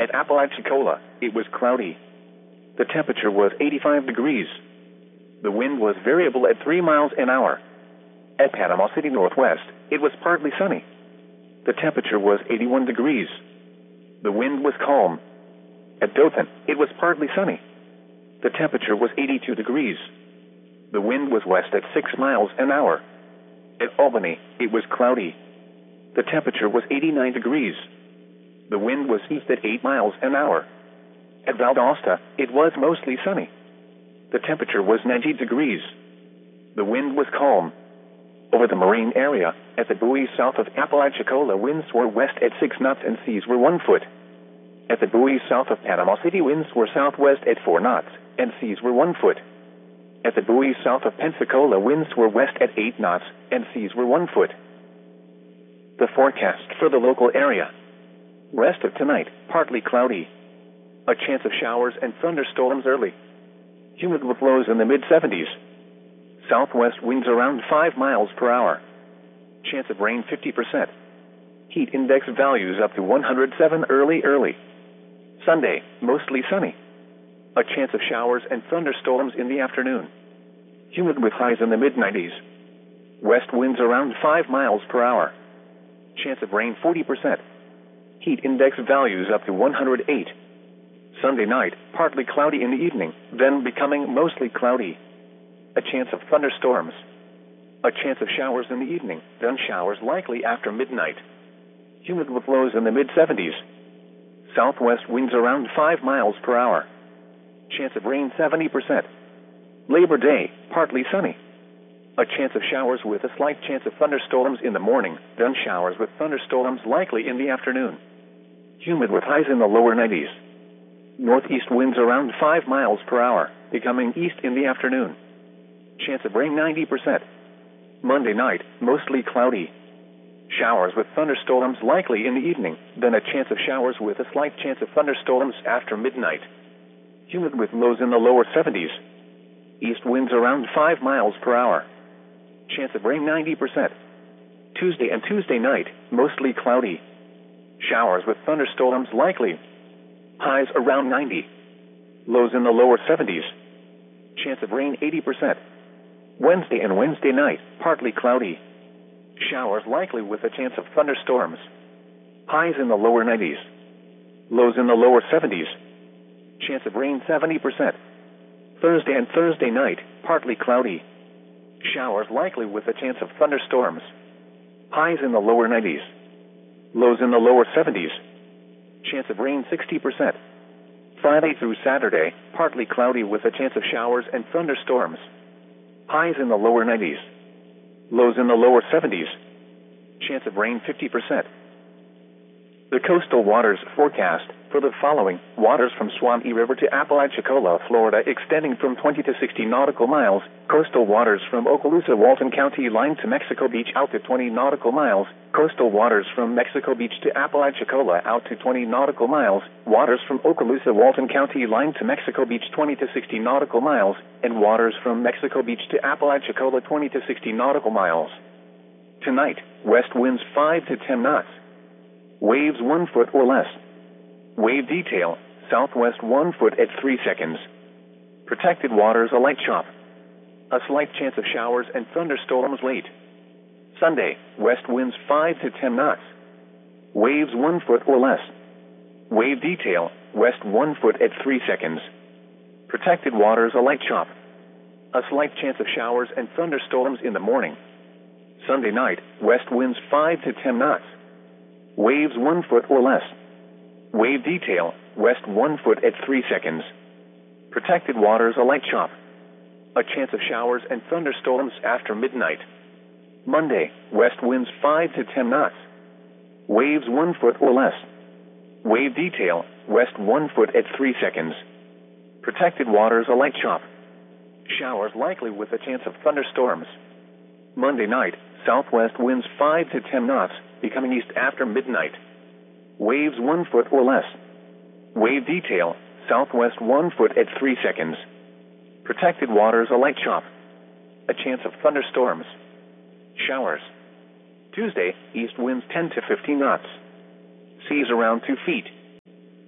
At Apalachicola, it was cloudy. The temperature was 85 degrees. The wind was variable at 3 miles an hour. At Panama City Northwest, it was partly sunny. The temperature was 81 degrees. The wind was calm. At Dothan, it was partly sunny. The temperature was 82 degrees. The wind was west at 6 miles an hour. At Albany, it was cloudy. The temperature was 89 degrees. The wind was east at 8 miles an hour. At Valdosta, it was mostly sunny. The temperature was 90 degrees. The wind was calm. Over the marine area, at the buoys south of Apalachicola, winds were west at 6 knots and seas were 1 foot. At the buoys south of Panama City, winds were southwest at 4 knots and seas were 1 foot. At the buoys south of Pensacola, winds were west at 8 knots and seas were 1 foot. The forecast for the local area. Rest of tonight, partly cloudy. A chance of showers and thunderstorms early. Humid with lows in the mid-70s. Southwest winds around 5 miles per hour. Chance of rain 50%. Heat index values up to 107 early. Sunday, mostly sunny. A chance of showers and thunderstorms in the afternoon. Humid with highs in the mid-90s. West winds around 5 miles per hour. Chance of rain 40%. Heat index values up to 108. Sunday night, partly cloudy in the evening, then becoming mostly cloudy. A chance of thunderstorms. A chance of showers in the evening, then showers likely after midnight. Humid with lows in the mid-70s. Southwest winds around 5 miles per hour. Chance of rain 70%. Labor Day, partly sunny. A chance of showers with a slight chance of thunderstorms in the morning, then showers with thunderstorms likely in the afternoon. Humid with highs in the lower 90s. Northeast winds around 5 miles per hour, becoming east in the afternoon. Chance of rain 90%. Monday night, mostly cloudy. Showers with thunderstorms likely in the evening, then a chance of showers with a slight chance of thunderstorms after midnight. Humid with lows in the lower 70s. East winds around 5 miles per hour. Chance of rain 90%. Tuesday and Tuesday night, mostly cloudy. Showers with thunderstorms likely. Highs around 90. Lows in the lower 70s. Chance of rain 80%. Wednesday and Wednesday night, partly cloudy. Showers likely with a chance of thunderstorms. Highs in the lower 90s. Lows in the lower 70s. Chance of rain 70%. Thursday and Thursday night, partly cloudy. Showers likely with a chance of thunderstorms. Highs in the lower 90s. Lows in the lower 70s. Chance of rain 60%. Friday through Saturday, partly cloudy with a chance of showers and thunderstorms. Highs in the lower 90s. Lows in the lower 70s. Chance of rain 50%. The coastal waters forecast for the following: waters from Swanee River to Apalachicola, Florida, extending from 20 to 60 nautical miles. Coastal waters from Okaloosa, Walton County line to Mexico Beach out to 20 nautical miles. Coastal waters from Mexico Beach to Apalachicola out to 20 nautical miles. Waters from Okaloosa, Walton County line to Mexico Beach 20 to 60 nautical miles. And waters from Mexico Beach to Apalachicola 20 to 60 nautical miles. Tonight, west winds 5 to 10 knots. Waves 1 foot or less. Wave detail, southwest 1 foot at 3 seconds. Protected waters a light chop. A slight chance of showers and thunderstorms late. Sunday, west winds 5 to 10 knots. Waves 1 foot or less. Wave detail, west 1 foot at 3 seconds. Protected waters a light chop. A slight chance of showers and thunderstorms in the morning. Sunday night, west winds 5 to 10 knots. Waves 1 foot or less. Wave detail, west 1 foot at 3 seconds. Protected waters a light chop. A chance of showers and thunderstorms after midnight. Monday, west winds 5 to 10 knots. Waves 1 foot or less. Wave detail, west 1 foot at 3 seconds. Protected waters a light chop. Showers likely with a chance of thunderstorms. Monday night, southwest winds 5 to 10 knots, becoming east after midnight. Waves 1 foot or less. Wave detail, southwest 1 foot at 3 seconds. Protected waters a light chop. A chance of thunderstorms. Showers. Tuesday, east winds 10 to 15 knots. Seas around 2 feet.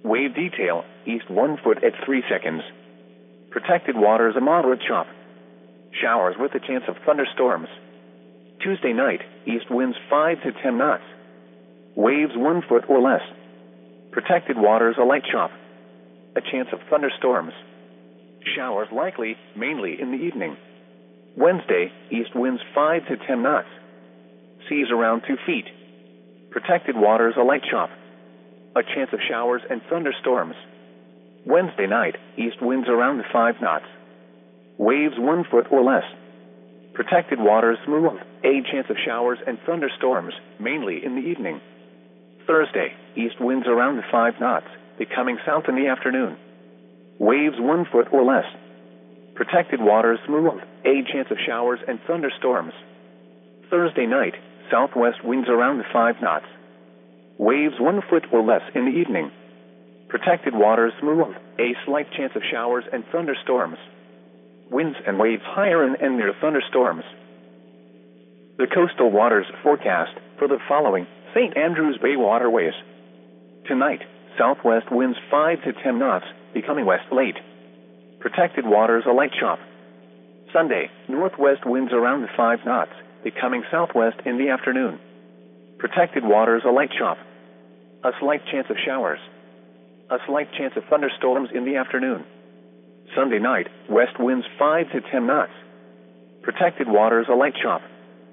Wave detail, east 1 foot at 3 seconds. Protected waters a moderate chop. Showers with a chance of thunderstorms. Tuesday night, east winds 5 to 10 knots. Waves 1 foot or less. Protected waters a light chop. A chance of thunderstorms. Showers likely, mainly in the evening. Wednesday, east winds 5 to 10 knots. Seas around 2 feet. Protected waters a light chop. A chance of showers and thunderstorms. Wednesday night, east winds around 5 knots. Waves 1 foot or less. Protected waters smooth. A chance of showers and thunderstorms, mainly in the evening. Thursday, east winds around 5 knots, becoming south in the afternoon. Waves 1 foot or less. Protected waters smooth. A chance of showers and thunderstorms. Thursday night, southwest winds around 5 knots. Waves 1 foot or less in the evening. Protected waters smooth. A slight chance of showers and thunderstorms. Winds and waves higher and near thunderstorms. The coastal waters forecast for the following St. Andrews Bay waterways. Tonight, southwest winds 5 to 10 knots, becoming west late. Protected waters a light chop. Sunday, northwest winds around 5 knots, becoming southwest in the afternoon. Protected waters a light chop. A slight chance of showers. A slight chance of thunderstorms in the afternoon. Sunday night, west winds 5 to 10 knots. Protected waters a light chop.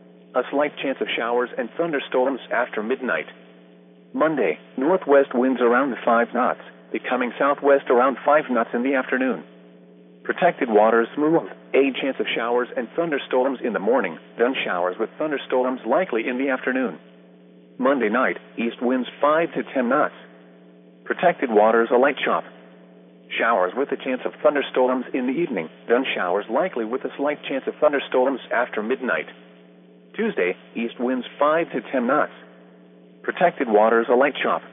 A slight chance of showers and thunderstorms after midnight. Monday, northwest winds around 5 knots, becoming southwest around 5 knots in the afternoon. Protected waters smooth. A chance of showers and thunderstorms in the morning, then showers with thunderstorms likely in the afternoon. Monday night, east winds 5 to 10 knots. Protected waters a light chop. Showers with a chance of thunderstorms in the evening, then showers likely with a slight chance of thunderstorms after midnight. Tuesday, east winds 5 to 10 knots. Protected waters a light chop.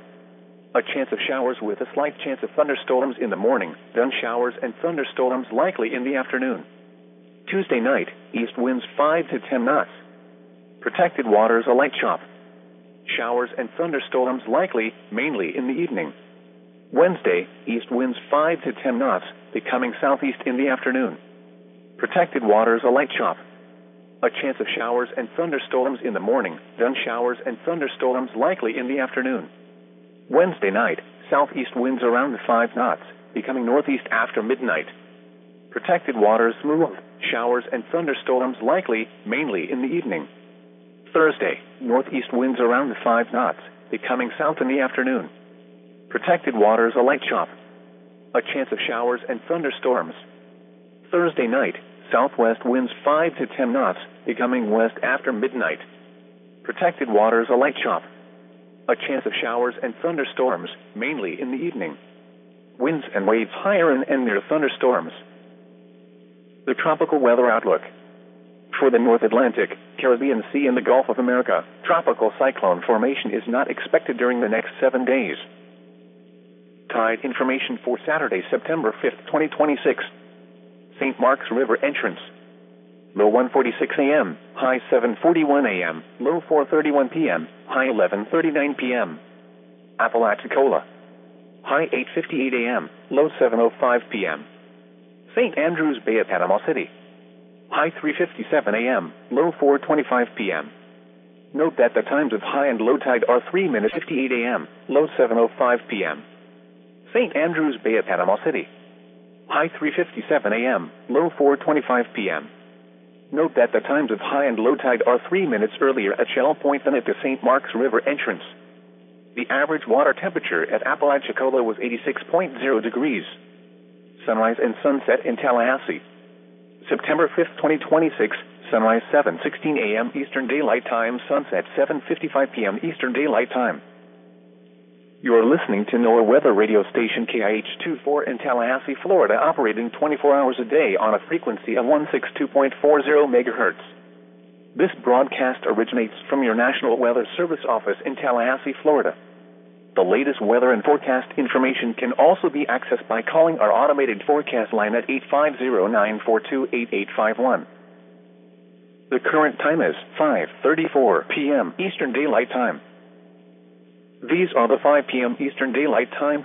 A chance of showers with a slight chance of thunderstorms in the morning, then showers and thunderstorms likely in the afternoon. Tuesday night, east winds 5 to 10 knots. Protected waters a light chop. Showers and thunderstorms likely, mainly in the evening. Wednesday, east winds 5 to 10 knots, becoming southeast in the afternoon. Protected waters a light chop. A chance of showers and thunderstorms in the morning, then showers and thunderstorms likely in the afternoon. Wednesday night, southeast winds around 5 knots, becoming northeast after midnight. Protected waters smooth. Showers and thunderstorms likely, mainly in the evening. Thursday, northeast winds around 5 knots, becoming south in the afternoon. Protected waters a light chop. A chance of showers and thunderstorms. Thursday night, southwest winds 5 to 10 knots, becoming west after midnight. Protected waters a light chop. A chance of showers and thunderstorms, mainly in the evening. Winds and waves higher and near thunderstorms. The tropical weather outlook. For the North Atlantic, Caribbean Sea and the Gulf of America, tropical cyclone formation is not expected during the next 7 days. Tide information for Saturday, September 5th, 2026. St. Mark's River entrance. Low 1:46 a.m., high 7:41 a.m., low 4:31 p.m., high 11:39 p.m. Apalachicola. High 8:58 a.m., low 7:05 p.m. St. Andrews Bay at Panama City. High 3:57 a.m., low 4:25 p.m. Note that the times of high and low tide are 3 minutes 58 a.m., low 7:05 p.m. St. Andrews Bay at Panama City. High 3:57 a.m., low 4:25 p.m. Note that the times of high and low tide are 3 minutes earlier at Shell Point than at the St. Mark's River entrance. The average water temperature at Apalachicola was 86.0 degrees. Sunrise and sunset in Tallahassee. September 5th, 2026, sunrise 7:16 a.m. Eastern Daylight Time, sunset 7:55 p.m. Eastern Daylight Time. You are listening to NOAA weather radio station KIH-24 in Tallahassee, Florida, operating 24 hours a day on a frequency of 162.40 megahertz. This broadcast originates from your National Weather Service office in Tallahassee, Florida. The latest weather and forecast information can also be accessed by calling our automated forecast line at 850-942-8851. The current time is 5:34 p.m. Eastern Daylight Time. These are the 5 p.m. Eastern Daylight Time